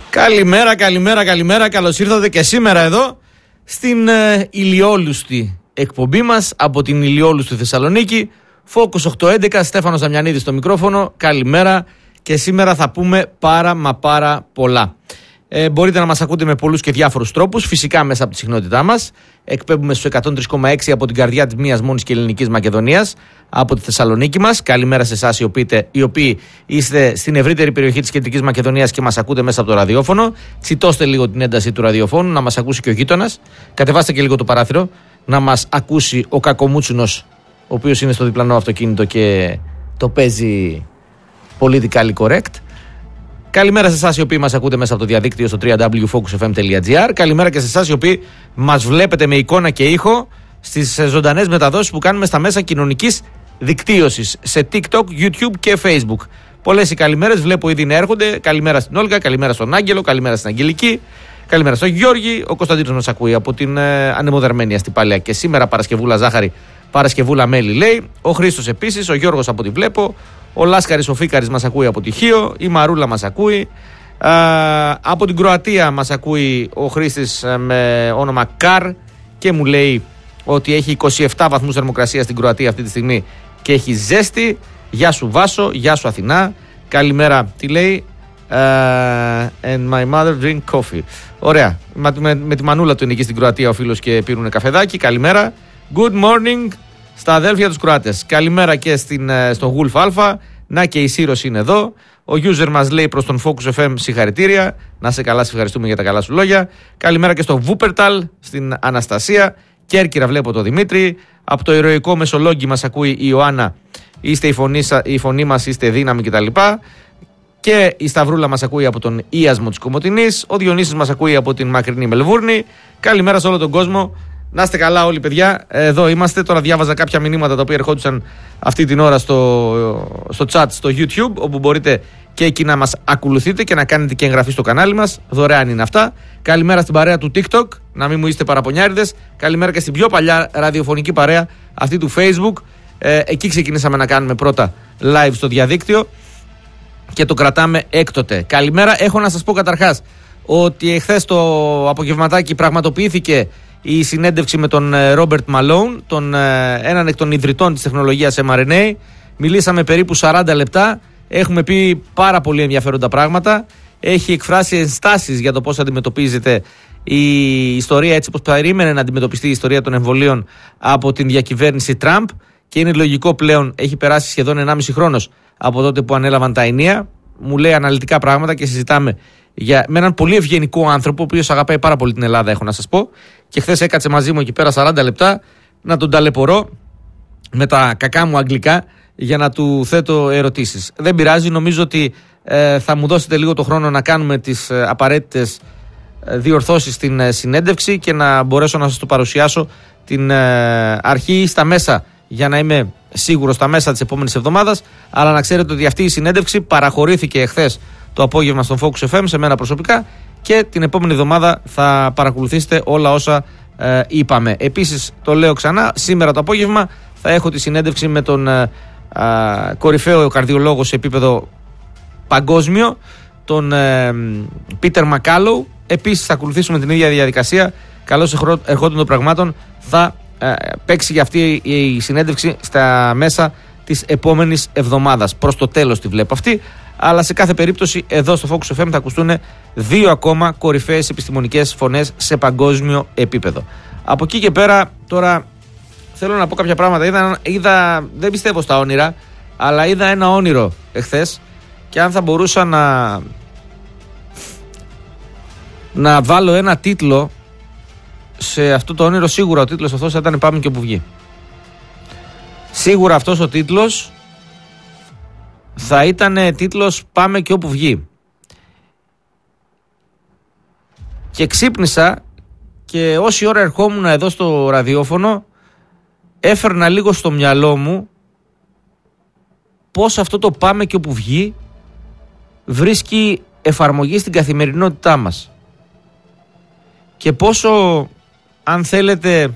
Καλημέρα. Καλώς ήρθατε και σήμερα εδώ στην ηλιόλουστη εκπομπή μας από την ηλιόλουστη Θεσσαλονίκη. Focus 811, Στέφανος Δαμιανίδης στο μικρόφωνο. Καλημέρα και σήμερα θα πούμε πάρα πολλά. Μπορείτε να μας ακούτε με πολλούς και διάφορους τρόπους, φυσικά μέσα από τη συχνότητά μας. Εκπέμπουμε στους 103,6 από την καρδιά της μίας μόνης και ελληνικής Μακεδονίας, από τη Θεσσαλονίκη μας. Καλημέρα σε εσάς οι οποίοι είστε στην ευρύτερη περιοχή της κεντρικής Μακεδονίας και μας ακούτε μέσα από το ραδιόφωνο. Τσιτώστε λίγο την ένταση του ραδιοφώνου, να μας ακούσει και ο γείτονας. Κατεβάστε και λίγο το παράθυρο, να μας ακούσει ο κακομούτσουνος, ο οποίος είναι στο διπλανό αυτοκίνητο και το παίζει politically correct. Καλημέρα σε εσάς οι οποίοι μας ακούτε μέσα από το διαδίκτυο στο www.focusfm.gr. Καλημέρα και σε εσάς οι οποίοι μας βλέπετε με εικόνα και ήχο στις ζωντανές μεταδόσεις που κάνουμε στα μέσα κοινωνικής δικτύωσης, σε TikTok, YouTube και Facebook. Πολλές οι καλημέρες, βλέπω ήδη να έρχονται. Καλημέρα στην Όλγα, καλημέρα στον Άγγελο, καλημέρα στην Αγγελική, καλημέρα στον Γιώργη. Ο Κωνσταντίνος μας ακούει από την ανεμοδερμένη Αστυπάλαια και σήμερα Παρασκευούλα ζάχαρη, Παρασκευούλα μέλι λέει. Ο Χρήστος επίσης, ο Γιώργος από ό,τι βλέπω. Ο Λάσκαρης ο Φίκαρης μας ακούει από τη Χίο, η Μαρούλα μας ακούει, από την Κροατία μας ακούει ο Χρήστης με όνομα Καρ και μου λέει ότι έχει 27 βαθμούς θερμοκρασία στην Κροατία αυτή τη στιγμή και έχει ζέστη. Γεια σου Βάσο, γεια σου Αθηνά, καλημέρα, τι λέει, and my mother drink coffee. Ωραία, με τη μανούλα του είναι εκεί στην Κροατία ο φίλος και πίνουνε καφεδάκι, καλημέρα. Good morning στα αδέλφια τους Κροάτες. Καλημέρα και στον Γουλφ Αλφα. Να και η Σύρος είναι εδώ. Ο user μας λέει προς τον Focus FM συγχαρητήρια. Να σε καλά, σε ευχαριστούμε για τα καλά σου λόγια. Καλημέρα και στο Βούπερταλ, στην Αναστασία. Κέρκυρα βλέπω το Δημήτρη. Από το ηρωικό Μεσολόγγι μας ακούει η Ιωάννα. Είστε η φωνή μας, είστε δύναμη κτλ. Και η Σταυρούλα μας ακούει από τον Ιασμό της Κομοτηνής. Ο Διονύσης μας ακούει από την μακρινή Μελβούρνη. Καλημέρα σε όλο τον κόσμο. Να είστε καλά όλοι παιδιά, εδώ είμαστε. Τώρα διάβαζα κάποια μηνύματα τα οποία ερχόντουσαν αυτή την ώρα στο chat στο YouTube, όπου μπορείτε και εκεί να μας ακολουθείτε και να κάνετε και εγγραφή στο κανάλι μας. Δωρεάν είναι αυτά. Καλημέρα στην παρέα του TikTok, να μην μου είστε παραπονιάριδες. Καλημέρα και στην πιο παλιά ραδιοφωνική παρέα, αυτή του Facebook. Εκεί ξεκινήσαμε να κάνουμε πρώτα live στο διαδίκτυο και το κρατάμε έκτοτε. Καλημέρα, έχω να σας πω καταρχάς ότι εχθές το απογευματάκι πραγματοποιήθηκε η συνέντευξη με τον Ρόμπερτ Μαλόουν, έναν εκ των ιδρυτών της τεχνολογίας mRNA. Μιλήσαμε περίπου 40 λεπτά. Έχουμε πει πάρα πολύ ενδιαφέροντα πράγματα. Έχει εκφράσει ενστάσεις για το πώς αντιμετωπίζεται η ιστορία, έτσι όπως περίμενε να αντιμετωπιστεί η ιστορία των εμβολίων από την διακυβέρνηση Τραμπ. Και είναι λογικό πλέον, έχει περάσει σχεδόν 1,5 χρόνος από τότε που ανέλαβαν τα ενία. Μου λέει αναλυτικά πράγματα και συζητάμε με έναν πολύ ευγενικό άνθρωπο, ο οποίος αγαπάει πάρα πολύ την Ελλάδα, έχω να σας πω. Και χθες έκατσε μαζί μου εκεί πέρα 40 λεπτά να τον ταλαιπωρώ με τα κακά μου αγγλικά για να του θέτω ερωτήσεις. Δεν πειράζει, νομίζω ότι θα μου δώσετε λίγο το χρόνο να κάνουμε τις απαραίτητες διορθώσεις στην συνέντευξη και να μπορέσω να σας το παρουσιάσω την αρχή στα μέσα, για να είμαι σίγουρος στα μέσα της επόμενης εβδομάδας. Αλλά να ξέρετε ότι αυτή η συνέντευξη παραχωρήθηκε εχθές το απόγευμα στον Focus FM σε μένα προσωπικά και την επόμενη εβδομάδα θα παρακολουθήσετε όλα όσα είπαμε. Επίσης το λέω ξανά, σήμερα το απόγευμα θα έχω τη συνέντευξη με τον κορυφαίο καρδιολόγο σε επίπεδο παγκόσμιο, τον Πίτερ Μακάλοου. Επίσης θα ακολουθήσουμε την ίδια διαδικασία. Καλώς ερχόντων των πραγμάτων θα παίξει για αυτή η συνέντευξη στα μέσα της επόμενης εβδομάδας. Προς το τέλος τη βλέπω αυτή. Αλλά σε κάθε περίπτωση εδώ στο Focus FM θα ακουστούν 2 ακόμα κορυφαίες επιστημονικές φωνές σε παγκόσμιο επίπεδο. Από εκεί και πέρα τώρα θέλω να πω κάποια πράγματα. Δεν πιστεύω στα όνειρα, αλλά είδα ένα όνειρο εχθές και αν θα μπορούσα να βάλω ένα τίτλο σε αυτό το όνειρο, σίγουρα ο τίτλος αυτός θα ήταν «Πάμε και όπου βγει». Σίγουρα αυτός ο τίτλος θα ήταν τίτλος «Πάμε και όπου βγει». Και ξύπνησα και όση ώρα ερχόμουν εδώ στο ραδιόφωνο έφερνα λίγο στο μυαλό μου πώς αυτό το «Πάμε και όπου βγει» βρίσκει εφαρμογή στην καθημερινότητά μας και πόσο, αν θέλετε,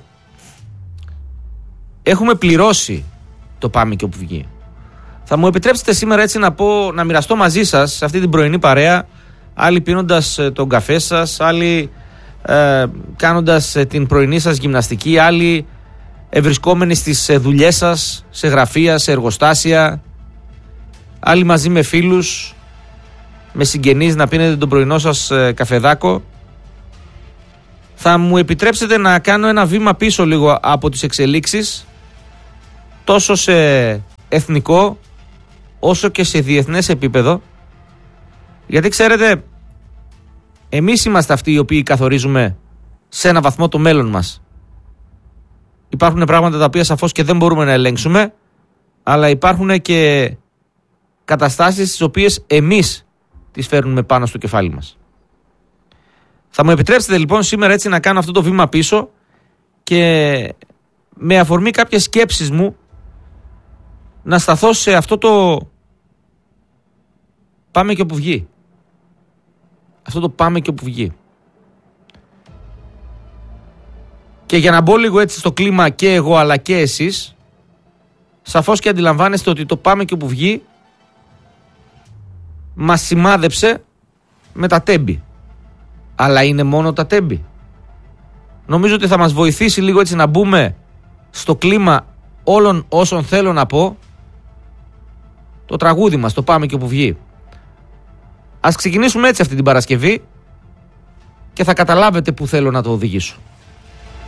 έχουμε πληρώσει το «Πάμε και όπου βγει». Θα μου επιτρέψετε σήμερα έτσι να μοιραστώ μαζί σας σε αυτή την πρωινή παρέα άλλοι πίνοντας τον καφέ σας, άλλοι κάνοντας την πρωινή σας γυμναστική, άλλοι βρισκόμενοι στις δουλειές σας, σε γραφεία, σε εργοστάσια, άλλοι μαζί με φίλους, με συγγενείς να πίνετε τον πρωινό σας καφεδάκο. Θα μου επιτρέψετε να κάνω ένα βήμα πίσω λίγο από τις εξελίξεις, τόσο σε εθνικό όσο και σε διεθνές επίπεδο, γιατί ξέρετε, εμείς είμαστε αυτοί οι οποίοι καθορίζουμε σε ένα βαθμό το μέλλον μας. Υπάρχουν πράγματα τα οποία σαφώς και δεν μπορούμε να ελέγξουμε, αλλά υπάρχουν και καταστάσεις τις οποίες εμείς τις φέρνουμε πάνω στο κεφάλι μας. Θα μου επιτρέψετε λοιπόν σήμερα έτσι να κάνω αυτό το βήμα πίσω και με αφορμή κάποιες σκέψεις μου να σταθώ σε αυτό το πάμε και όπου βγει. Αυτό το πάμε και όπου βγει. Και για να μπω λίγο έτσι στο κλίμα και εγώ αλλά και εσείς, σαφώς και αντιλαμβάνεστε ότι το πάμε και όπου βγει μας σημάδεψε με τα τέμπη. Αλλά είναι μόνο τα τέμπη? Νομίζω ότι θα μας βοηθήσει λίγο έτσι να μπούμε στο κλίμα όλων όσων θέλω να πω το τραγούδι μας, το πάμε και όπου βγει. Ας ξεκινήσουμε έτσι αυτή την Παρασκευή και θα καταλάβετε που θέλω να το οδηγήσω.